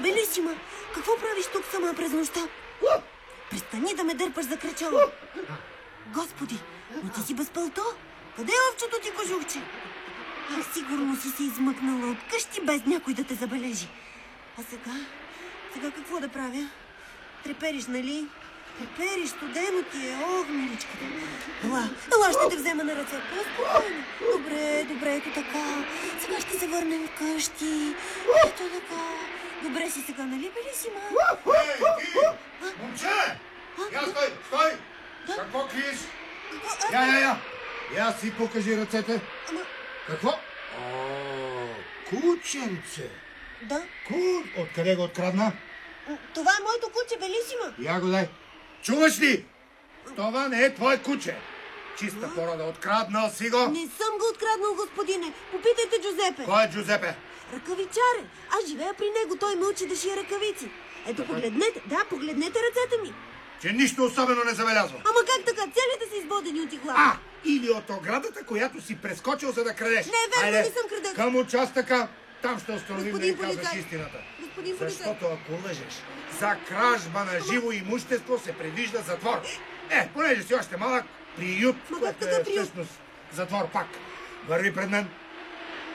Белисима, какво правиш тук сама през нощта? Престани да ме дърпаш за кръчало. Господи, но ти си без пълто? Къде е овчето ти кожухче? Сигурно си се измъкнала от къщи без някой да те забележи. А сега? Сега какво да правя? Трепериш, нали? Трепериш, студено ти е. Ох, миличката. Ела, ще те взема на ръце. Спокойно. Добре, ето така. Сега ще се върнем вкъщи. Ето така. Добре си сега, нали, Белисима? Ей, ти! Момче! Я стой! Да? Какво криеш? Я! Я си покажи ръцете. Ама... Какво? Кученце. Да? Откъде го открадна? Това е моето куче, Белисима. Я го дай. Чуваш ли? Това не е твое куче. Чиста порода, откраднал си го. Не съм го откраднал, господине. Попитайте Джузепе. Кой е Джузепе? Ръкавичаре. Аз живея при него. Той ме учи да шие ръкавици. Ето, погледнете. Да, погледнете ръцете ми. Че нищо особено не забелязвам. Ама как така? Целите са избодени от игла. Или от оградата, която си прескочил, за да крадеш. Не е верно, не съм крадец. Към участъка. Там ще установим да ни Господин казваш полицай. истината. Господин полицай. Защото ако лъжеш за кражба на живо имущество, се предвижда затвор. Понеже си още малък, приют, Ма как което така е приют? всъщност затвор пак. Върви пред мен.